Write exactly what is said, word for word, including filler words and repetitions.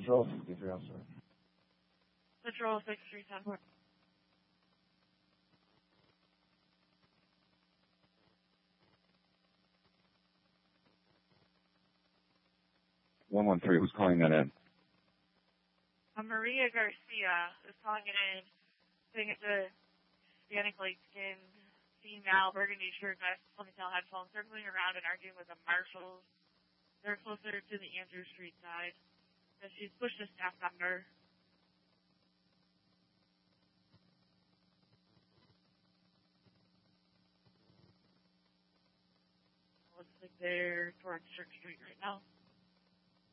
Central sixty-three, I'm sorry. Central sixty-three, ten four. one one three, who's calling that in? Uh, Maria Garcia is calling it in, saying it's a Hispanic light-skinned female, burgundy shirt, vest, ponytail, headphones, circling around and arguing with the marshals. They're closer to the Andrew Street side. And she's pushed a staff member. Looks like they're towards Church Street right now.